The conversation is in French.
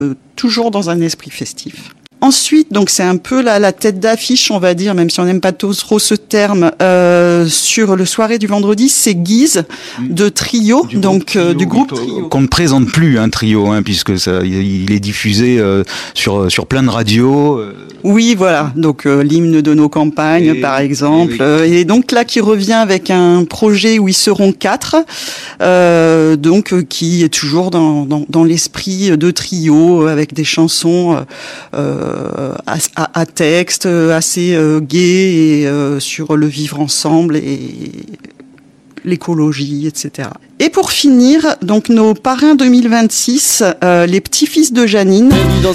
toujours dans un esprit festif. Ensuite, donc c'est un peu la tête d'affiche, on va dire, même si on n'aime pas trop ce terme, sur le soirée du vendredi, c'est Guise de Trio, du groupe Trio. Qu'on ne présente plus, Trio, puisque il est diffusé sur plein de radios. Oui, voilà. Donc l'hymne de nos campagnes, par exemple, et donc là qui revient avec un projet où ils seront 4, qui est toujours dans l'esprit de Trio, avec des chansons à texte assez gai et sur le vivre ensemble et l'écologie, etc. Et pour finir, donc nos parrains 2026, les petits-fils de Janine.